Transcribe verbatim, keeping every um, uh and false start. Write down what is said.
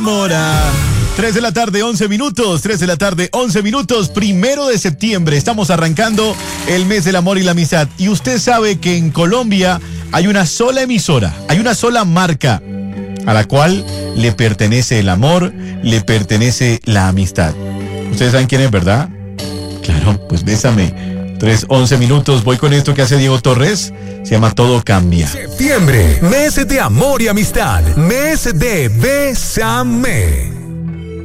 Mora. tres de la tarde, once minutos. tres de la tarde, once minutos. Primero de septiembre. Estamos arrancando el mes del amor y la amistad. Y usted sabe que en Colombia hay una sola emisora, hay una sola marca a la cual le pertenece el amor, le pertenece la amistad. Ustedes saben quién es, ¿verdad? Claro, pues bésame. tres, once minutos. Voy con esto que hace Diego Torres. Se llama Todo Cambia. Septiembre, mes de amor y amistad. Mes de Bésame.